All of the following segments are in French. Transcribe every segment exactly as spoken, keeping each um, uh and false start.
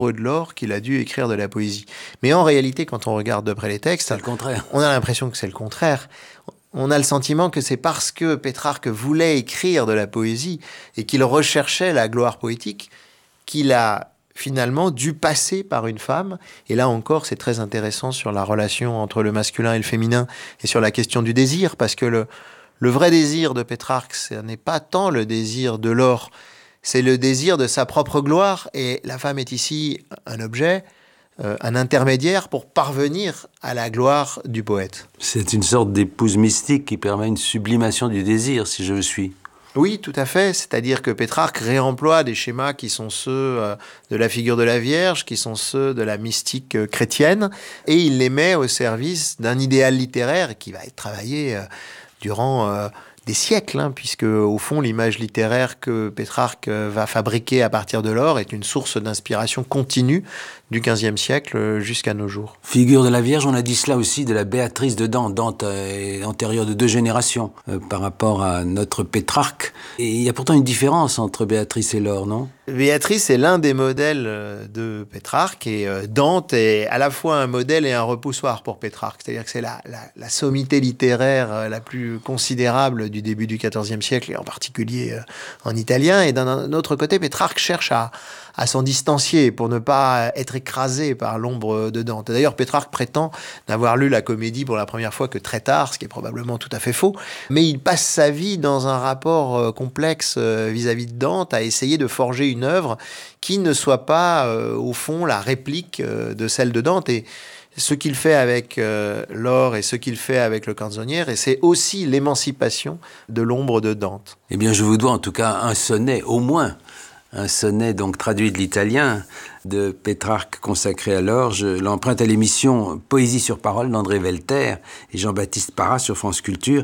de l'or qu'il a dû écrire de la poésie. Mais en réalité, quand on regarde de près les textes, c'est le contraire. On a l'impression que c'est le contraire. On a le sentiment que c'est parce que Pétrarque voulait écrire de la poésie et qu'il recherchait la gloire poétique qu'il a finalement dû passer par une femme. Et là encore, c'est très intéressant sur la relation entre le masculin et le féminin et sur la question du désir, parce que le, le vrai désir de Pétrarque, ce n'est pas tant le désir de l'or, c'est le désir de sa propre gloire, et la femme est ici un objet, euh, un intermédiaire pour parvenir à la gloire du poète. C'est une sorte d'épouse mystique qui permet une sublimation du désir, si je le suis. Oui, tout à fait. C'est-à-dire que Pétrarque réemploie des schémas qui sont ceux euh, de la figure de la Vierge, qui sont ceux de la mystique euh, chrétienne, et il les met au service d'un idéal littéraire qui va être travaillé euh, durant... Euh, des siècles, hein, puisque au fond l'image littéraire que Pétrarque va fabriquer à partir de l'or est une source d'inspiration continue du quinzième siècle jusqu'à nos jours. Figure de la Vierge, on a dit cela aussi de la Béatrice de Dante. Dante est antérieure de deux générations euh, par rapport à notre Pétrarque. Et il y a pourtant une différence entre Béatrice et l'or, non ? Béatrice est l'un des modèles de Pétrarque, et Dante est à la fois un modèle et un repoussoir pour Pétrarque. C'est-à-dire que c'est la, la, la sommité littéraire la plus considérable du début du quatorzième siècle, et en particulier en italien. Et d'un autre côté, Pétrarque cherche à, à s'en distancier pour ne pas être écrasé par l'ombre de Dante. D'ailleurs, Pétrarque prétend n'avoir lu la comédie pour la première fois que très tard, ce qui est probablement tout à fait faux. Mais il passe sa vie dans un rapport complexe vis-à-vis de Dante, à essayer de forger une œuvre qui ne soit pas, euh, au fond, la réplique euh, de celle de Dante. Et ce qu'il fait avec euh, l'or et ce qu'il fait avec le canzoniere, et c'est aussi l'émancipation de l'ombre de Dante. Eh bien, je vous dois en tout cas un sonnet, au moins, un sonnet donc traduit de l'italien de Pétrarque consacré à l'or. Je l'emprunte à l'émission Poésie sur parole d'André Velter et Jean-Baptiste Parra sur France Culture.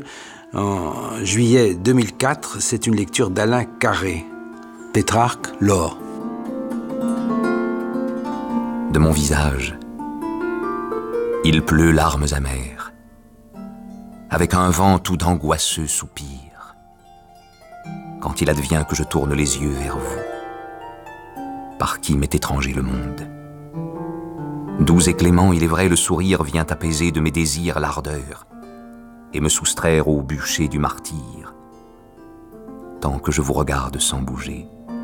En juillet deux mille quatre, c'est une lecture d'Alain Carré. Pétrarque, l'or. De mon visage, il pleut larmes amères, avec un vent tout d'angoisseux soupir, quand il advient que je tourne les yeux vers vous, par qui m'est étranger le monde. Doux et clément, il est vrai, le sourire vient apaiser de mes désirs l'ardeur, et me soustraire au bûcher du martyre, tant que je vous regarde sans bouger.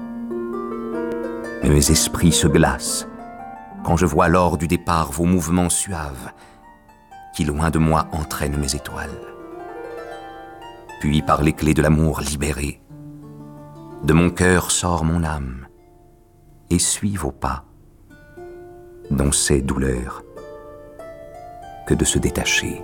Mais mes esprits se glacent quand je vois lors du départ vos mouvements suaves qui loin de moi entraînent mes étoiles. Puis par les clés de l'amour libéré, de mon cœur sort mon âme et suit vos pas, dont c'est douleur que de se détacher.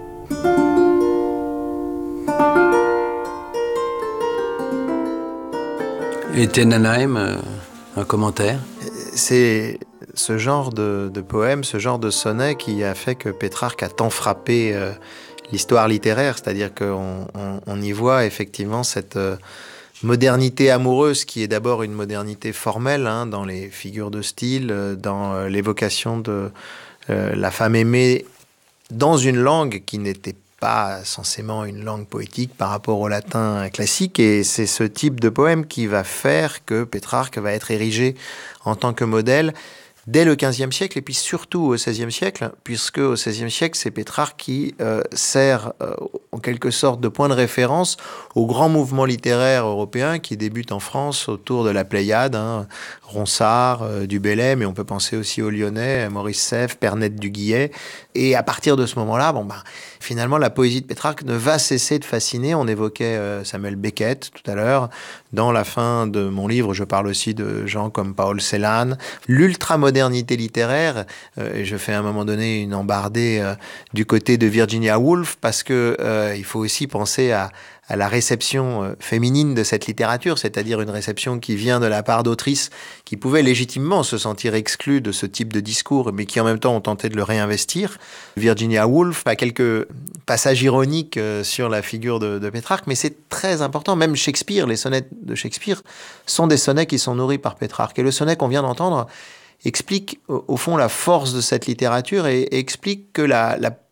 Et Tenenheim, euh, un commentaire ? C'est ce genre de, de poème, ce genre de sonnet qui a fait que Pétrarque a tant frappé euh, l'histoire littéraire, c'est-à-dire qu'on on, on y voit effectivement cette euh, modernité amoureuse qui est d'abord une modernité formelle, hein, dans les figures de style, euh, dans euh, l'évocation de euh, la femme aimée dans une langue qui n'était pas censément une langue poétique par rapport au latin classique, et c'est ce type de poème qui va faire que Pétrarque va être érigé en tant que modèle dès le quinzième siècle, et puis surtout au seizième siècle, puisque au seizième siècle, c'est Pétrarque qui euh, sert euh, en quelque sorte de point de référence au grand mouvement littéraire européen qui débute en France autour de la Pléiade, hein, Ronsard, euh, du Bellay, mais on peut penser aussi aux Lyonnais, Maurice Sèvres, Pernette du Guillet. Et à partir de ce moment-là, bon, bah, finalement, la poésie de Pétrarque ne va cesser de fasciner. On évoquait euh, Samuel Beckett tout à l'heure. Dans la fin de mon livre, je parle aussi de gens comme Paul Celan. L'ultramodernité littéraire, euh, et je fais à un moment donné une embardée euh, du côté de Virginia Woolf, parce que euh, il faut aussi penser à à la réception euh, féminine de cette littérature, c'est-à-dire une réception qui vient de la part d'autrices qui pouvaient légitimement se sentir exclues de ce type de discours, mais qui en même temps ont tenté de le réinvestir. Virginia Woolf a quelques passages ironiques euh, sur la figure de, de Pétrarque, mais c'est très important. Même Shakespeare, les sonnets de Shakespeare, sont des sonnets qui sont nourris par Pétrarque. Et le sonnet qu'on vient d'entendre explique au, au fond la force de cette littérature et, et explique que la, la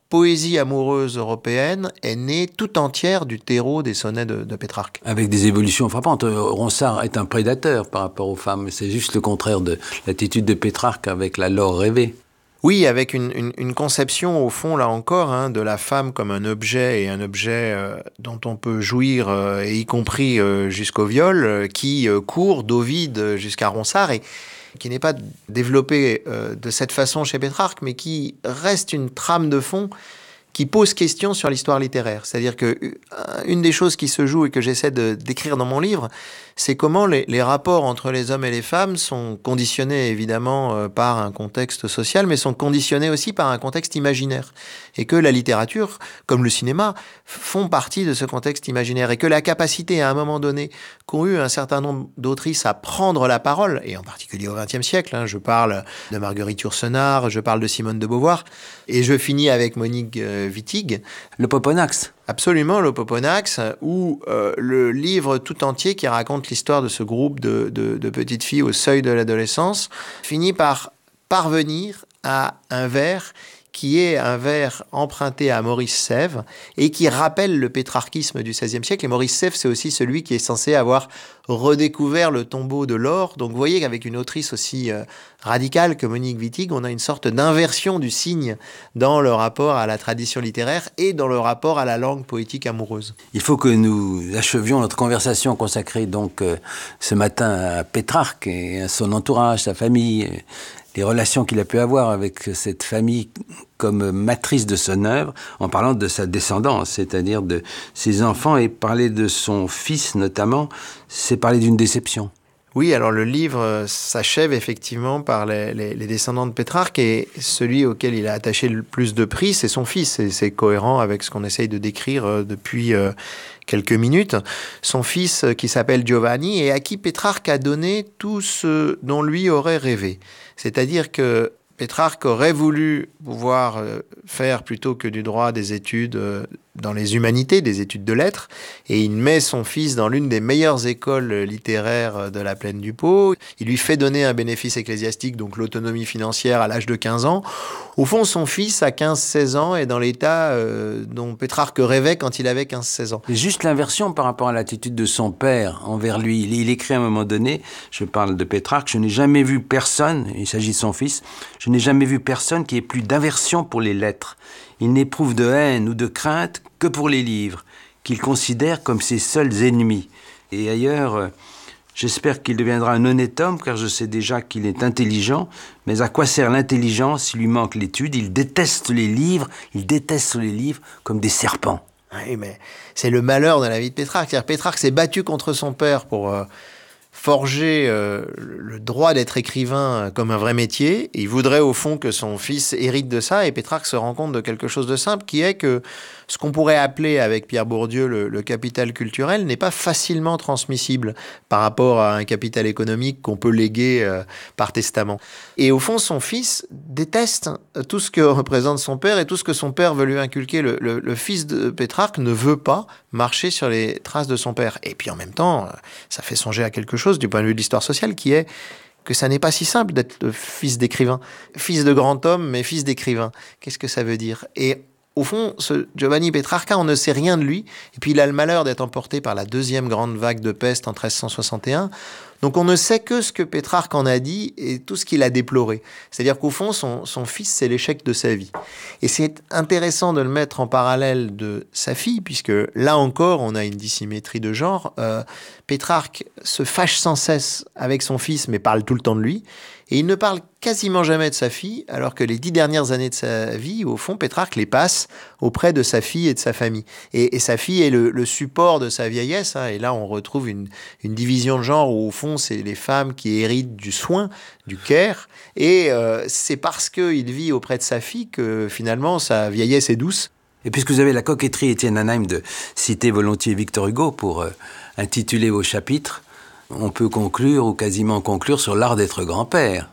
poésie amoureuse européenne est née tout entière du terreau des sonnets de, de Pétrarque. Avec des évolutions frappantes. Ronsard est un prédateur par rapport aux femmes. C'est juste le contraire de l'attitude de Pétrarque avec la Laure rêvée. Oui, avec une, une, une conception, au fond, là encore, hein, de la femme comme un objet, et un objet euh, dont on peut jouir, euh, et y compris euh, jusqu'au viol, euh, qui euh, court d'Ovide jusqu'à Ronsard, et qui n'est pas développé euh, de cette façon chez Pétrarque, mais qui reste une trame de fond qui pose question sur l'histoire littéraire. C'est-à-dire qu'une des choses qui se joue et que j'essaie de décrire dans mon livre, c'est comment les, les rapports entre les hommes et les femmes sont conditionnés évidemment euh, par un contexte social, mais sont conditionnés aussi par un contexte imaginaire. Et que la littérature, comme le cinéma, font partie de ce contexte imaginaire. Et que la capacité, à un moment donné, qu'ont eu un certain nombre d'autrices à prendre la parole, et en particulier au vingtième siècle, hein, je parle de Marguerite Yourcenar, je parle de Simone de Beauvoir, et je finis avec Monique euh, Wittig. Le Poponax. Absolument, le Poponax, ou euh, le livre tout entier qui raconte l'histoire de ce groupe de, de, de petites filles au seuil de l'adolescence, finit par parvenir à un vers qui est un vers emprunté à Maurice Sèvres et qui rappelle le pétrarchisme du seizième siècle. Et Maurice Sèvres, c'est aussi celui qui est censé avoir redécouvert le tombeau de Laure. Donc vous voyez qu'avec une autrice aussi euh, radicale que Monique Wittig, on a une sorte d'inversion du signe dans le rapport à la tradition littéraire et dans le rapport à la langue poétique amoureuse. Il faut que nous achevions notre conversation consacrée donc euh, ce matin à Pétrarque et à son entourage, sa famille, et les relations qu'il a pu avoir avec cette famille comme matrice de son œuvre, en parlant de sa descendance, c'est-à-dire de ses enfants, et parler de son fils notamment, c'est parler d'une déception. Oui, alors le livre s'achève effectivement par les, les, les descendants de Pétrarque, et celui auquel il a attaché le plus de prix, c'est son fils, et c'est cohérent avec ce qu'on essaye de décrire depuis euh, quelques minutes. Son fils euh, qui s'appelle Giovanni, et à qui Pétrarque a donné tout ce dont lui aurait rêvé. C'est-à-dire que Pétrarque aurait voulu pouvoir faire, plutôt que du droit, des études dans les humanités, des études de lettres, et il met son fils dans l'une des meilleures écoles littéraires de la plaine du Pô. Il lui fait donner un bénéfice ecclésiastique, donc l'autonomie financière, à l'âge de quinze ans. Au fond, son fils, à quinze seize ans, est dans l'état euh, dont Pétrarque rêvait quand il avait quinze seize ans. C'est juste l'inversion par rapport à l'attitude de son père envers lui. Il, il écrit à un moment donné, je parle de Pétrarque, je n'ai jamais vu personne, il s'agit de son fils, je n'ai jamais vu personne qui ait plus d'aversion pour les lettres. Il n'éprouve de haine ou de crainte que pour les livres, qu'il considère comme ses seuls ennemis. Et ailleurs, euh, j'espère qu'il deviendra un honnête homme, car je sais déjà qu'il est intelligent, mais à quoi sert l'intelligence s'il lui manque l'étude? Il déteste les livres, il déteste les livres comme des serpents. Oui, mais c'est le malheur de la vie de Pétrarque. C'est-à-dire, Pétrarque s'est battu contre son père pour euh, forger euh, le droit d'être écrivain comme un vrai métier. Il voudrait au fond que son fils hérite de ça, et Pétrarque se rend compte de quelque chose de simple, qui est que ce qu'on pourrait appeler avec Pierre Bourdieu le, le capital culturel n'est pas facilement transmissible par rapport à un capital économique qu'on peut léguer euh, par testament. Et au fond, son fils déteste tout ce que représente son père et tout ce que son père veut lui inculquer. Le, le, le fils de Pétrarque ne veut pas marcher sur les traces de son père. Et puis en même temps, ça fait songer à quelque chose du point de vue de l'histoire sociale, qui est que ça n'est pas si simple d'être le fils d'écrivain. Fils de grand homme, mais fils d'écrivain. Qu'est-ce que ça veut dire ? Et au fond, ce Giovanni Petrarca, on ne sait rien de lui. Et puis il a le malheur d'être emporté par la deuxième grande vague de peste en treize cent soixante et un. Donc on ne sait que ce que Pétrarque en a dit et tout ce qu'il a déploré. C'est-à-dire qu'au fond, son, son fils, c'est l'échec de sa vie. Et c'est intéressant de le mettre en parallèle de sa fille, puisque là encore, on a une dissymétrie de genre. Euh, Pétrarque se fâche sans cesse avec son fils, mais parle tout le temps de lui. Et il ne parle quasiment jamais de sa fille, alors que les dix dernières années de sa vie, au fond, Pétrarque les passe auprès de sa fille et de sa famille. Et, et sa fille est le, le support de sa vieillesse. Hein, et là, on retrouve une, une division de genre où, au fond, c'est les femmes qui héritent du soin, du care. Et euh, c'est parce qu'il vit auprès de sa fille que, finalement, sa vieillesse est douce. Et puisque vous avez la coquetterie, Étienne Anheim, de citer volontiers Victor Hugo pour euh, intituler vos chapitres, on peut conclure, ou quasiment conclure, sur l'art d'être grand-père.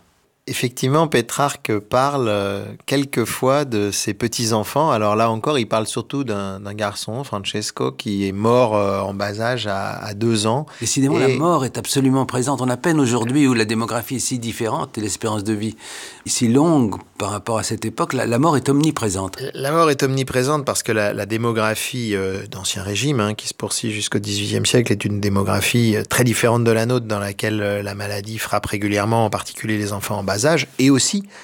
Effectivement, Pétrarque parle euh, quelquefois de ses petits-enfants. Alors là encore, il parle surtout d'un, d'un garçon, Francesco, qui est mort euh, en bas âge à, à deux ans. Décidément, et... la mort est absolument présente. On a peine aujourd'hui où la démographie est si différente et l'espérance de vie si longue par rapport à cette époque. La, la mort est omniprésente. La mort est omniprésente parce que la, la démographie euh, d'Ancien Régime, hein, qui se poursuit jusqu'au dix-huitième siècle, est une démographie très différente de la nôtre, dans laquelle euh, la maladie frappe régulièrement, en particulier les enfants en bas âge, et aussi